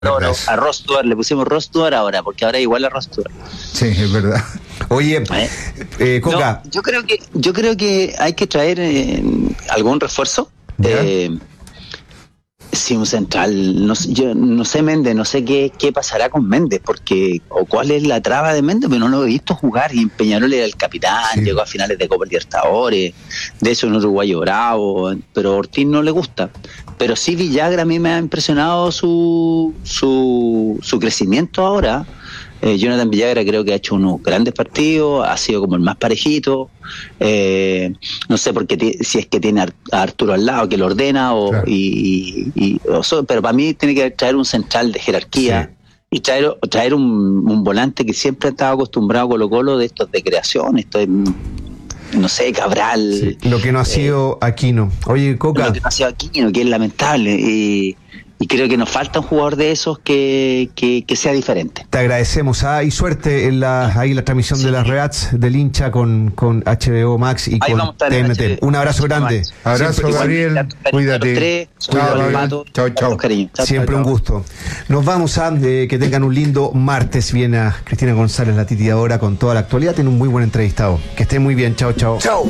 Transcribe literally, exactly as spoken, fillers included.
Ahora, a Ross Tuar, le pusimos Ross Tuar ahora, porque ahora es igual a Ross Tuar. Sí, es verdad. Oye, ¿Eh? Eh, Coca. No, yo creo que yo creo que hay que traer eh, algún refuerzo. Eh, si un central, no, yo no sé Méndez, no sé qué, qué pasará con Méndez, porque o cuál es la traba de Méndez, pero no lo he visto jugar. Y Peñarol era el capitán, sí. Llegó a finales de Copa Libertadores, de eso un uruguayo bravo, pero a Ortiz no le gusta. Pero sí Villagra a mí me ha impresionado su su, su crecimiento ahora. Eh, Jonathan Villagra creo que ha hecho unos grandes partidos, ha sido como el más parejito. Eh, no sé porque t- si es que tiene a Arturo al lado que lo ordena, o, claro. y, y, y o so, pero para mí tiene que traer un central de jerarquía. Sí. Y traer, traer un, un volante que siempre ha estado acostumbrado a Colo Colo de estos de creación, esto es, no sé, Cabral. Sí, lo que no ha sido eh, Aquino. Oye, Coca. Lo que no ha sido Aquino, que es lamentable. Y, y creo que nos falta un jugador de esos que, que, que sea diferente. Te agradecemos. Ah, y suerte en la, ahí la transmisión sí. de las Reats del hincha con, con H B O Max y ahí con T N T. Un abrazo grande. Abrazo, Gabriel. Cuídate. Chao, chao. Chao. Siempre un gusto. Nos vamos a eh, que tengan un lindo martes. Viene a Cristina González, la Titi ahora con toda la actualidad. Tiene un muy buen entrevistado. Que esté muy bien. Chao, chao. Chao.